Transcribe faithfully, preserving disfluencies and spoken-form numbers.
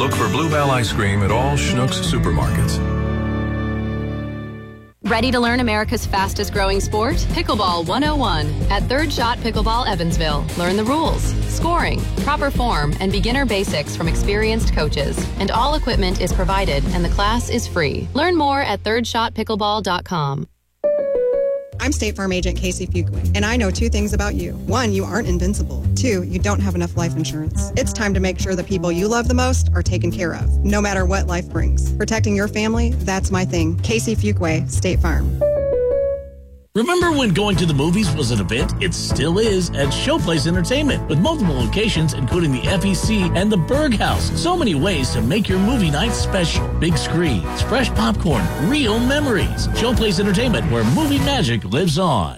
Look for Bluebell ice cream at all Schnucks supermarkets. Ready to learn America's fastest growing sport? Pickleball one oh one at Third Shot Pickleball Evansville. Learn the rules, scoring, proper form, and beginner basics from experienced coaches. And all equipment is provided and the class is free. Learn more at third shot pickleball dot com. I'm State Farm Agent Casey Fuqua, and I know two things about you. One, you aren't invincible. Two, you don't have enough life insurance. It's time to make sure the people you love the most are taken care of, no matter what life brings. Protecting your family, that's my thing. Casey Fuqua, State Farm. Remember when going to the movies was an event? It still is at Showplace Entertainment, with multiple locations including the F E C and the Berg House. So many ways to make your movie night special. Big screens, fresh popcorn, real memories. Showplace Entertainment, where movie magic lives on.